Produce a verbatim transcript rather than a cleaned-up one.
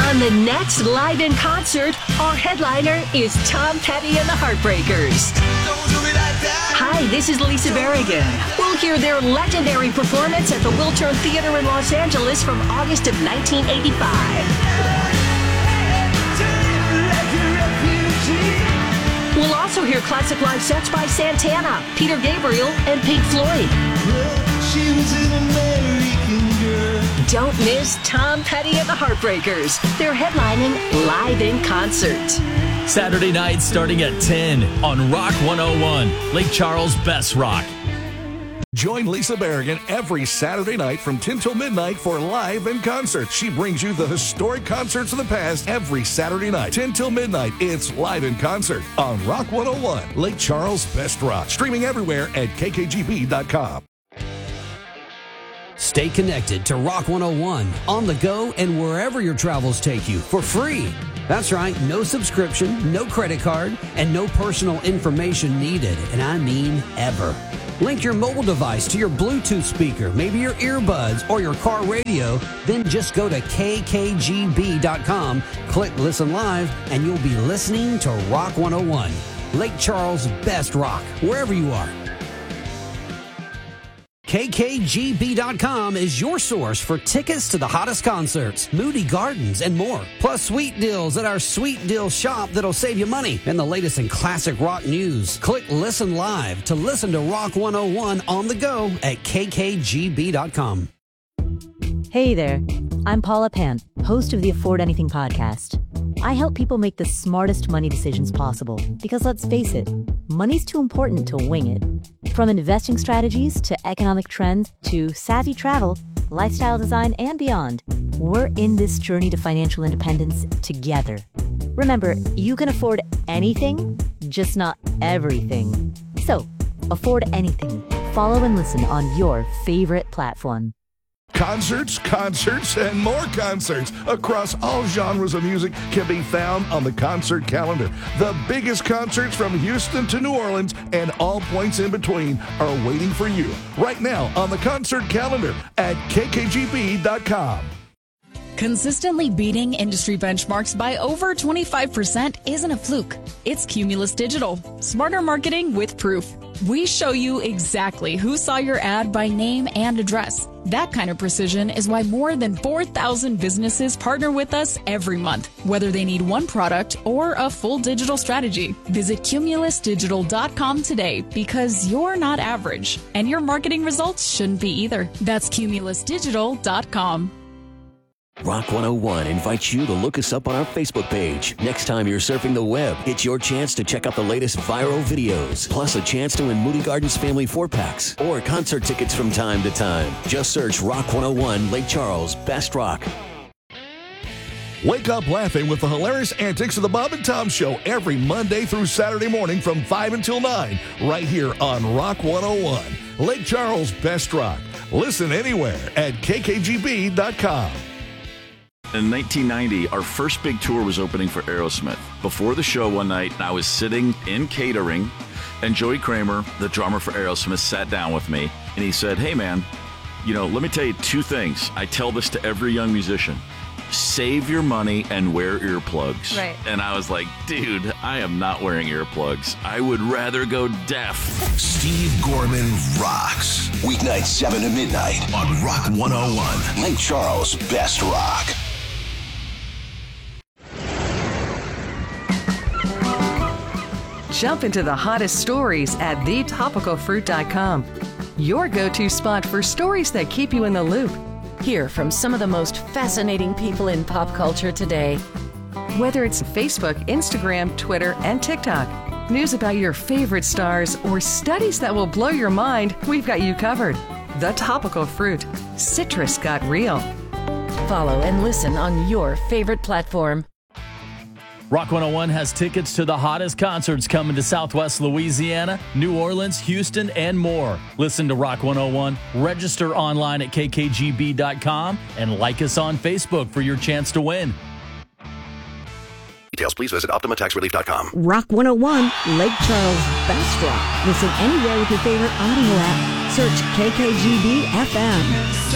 On the next Live in Concert, our headliner is Tom Petty and the Heartbreakers. Hi, this is Lisa Berrigan. We'll hear their legendary performance at the Wiltern Theater in Los Angeles from August of nineteen eighty-five. We'll also hear classic live sets by Santana, Peter Gabriel, and Pink Floyd. She was an American girl. Don't miss Tom Petty and the Heartbreakers. They're headlining Live in Concert. Saturday night starting at ten on Rock one oh one, Lake Charles' best rock. Join Lisa Berrigan every Saturday night from ten till midnight for Live in Concert. She brings you the historic concerts of the past every Saturday night, ten till midnight. It's Live in Concert on Rock one oh one, Lake Charles' best rock. Streaming everywhere at K K G B dot com. Stay connected to Rock one oh one on the go and wherever your travels take you for free. That's right, no subscription, no credit card, and no personal information needed, and I mean ever. Link your mobile device to your Bluetooth speaker, maybe your earbuds or your car radio, then just go to K K G B dot com, click Listen Live, and you'll be listening to Rock one oh one, Lake Charles' best rock, wherever you are. K K G B dot com is your source for tickets to the hottest concerts, Moody Gardens, and more. Plus sweet deals at our Sweet Deal shop that'll save you money and the latest in classic rock news. Click Listen Live to listen to Rock one oh one on the go at K K G B dot com. Hey there, I'm Paula Pant, host of the Afford Anything podcast. I help people make the smartest money decisions possible because, let's face it, money's too important to wing it. From investing strategies to economic trends to savvy travel, lifestyle design, and beyond, we're in this journey to financial independence together. Remember, you can afford anything, just not everything. So, afford anything. Follow and listen on your favorite platform. Concerts, concerts, and more concerts across all genres of music can be found on the concert calendar. The biggest concerts from Houston to New Orleans and all points in between are waiting for you right now on the concert calendar at K K G B dot com. Consistently beating industry benchmarks by over twenty-five percent isn't a fluke. It's Cumulus Digital. Smarter marketing with proof. We show you exactly who saw your ad by name and address. That kind of precision is why more than four thousand businesses partner with us every month, whether they need one product or a full digital strategy. Visit Cumulus Digital dot com today because you're not average, and your marketing results shouldn't be either. That's Cumulus Digital dot com. Rock one oh one invites you to look us up on our Facebook page. Next time you're surfing the web, it's your chance to check out the latest viral videos, plus a chance to win Moody Gardens Family four-packs or concert tickets from time to time. Just search Rock one oh one, Lake Charles' best rock. Wake up laughing with the hilarious antics of the Bob and Tom Show every Monday through Saturday morning from five until nine, right here on Rock one oh one, Lake Charles' best rock. Listen anywhere at K K G B dot com. In nineteen ninety, our first big tour was opening for Aerosmith. Before the show one night, I was sitting in catering, and Joey Kramer, the drummer for Aerosmith, sat down with me, and he said, hey man, you know, let me tell you two things. I tell this to every young musician. Save your money and wear earplugs. Right. And I was like, dude, I am not wearing earplugs. I would rather go deaf. Steve Gorman rocks. Weeknights seven to midnight on Rock one oh one. Lake Charles' best rock. Jump into the hottest stories at the topical fruit dot com. Your go-to spot for stories that keep you in the loop. Hear from some of the most fascinating people in pop culture today. Whether it's Facebook, Instagram, Twitter, and TikTok, news about your favorite stars, or studies that will blow your mind, we've got you covered. The Topical Fruit. Citrus got real. Follow and listen on your favorite platform. Rock one oh one has tickets to the hottest concerts coming to Southwest Louisiana, New Orleans, Houston, and more. Listen to Rock one oh one, register online at K K G B dot com, and like us on Facebook for your chance to win. Details, please visit Optima Tax Relief dot com. Rock one oh one, Lake Charles' best rock. Listen anywhere with your favorite audio app. Search K K G B F M.